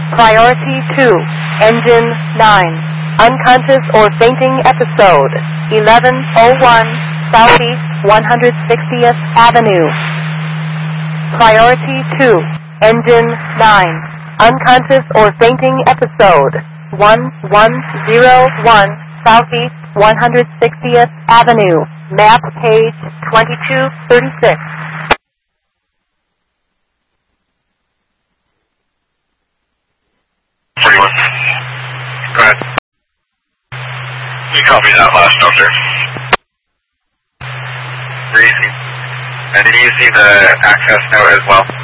Priority 2, Engine 9. Unconscious or fainting episode, 1101 Southeast 160th Avenue. Priority 2, Engine 9. Unconscious or fainting episode, 1101 Southeast 160th Avenue. Map page 2236. Go ahead. You copy that last note, sir. Easy. And did you see the access note as well?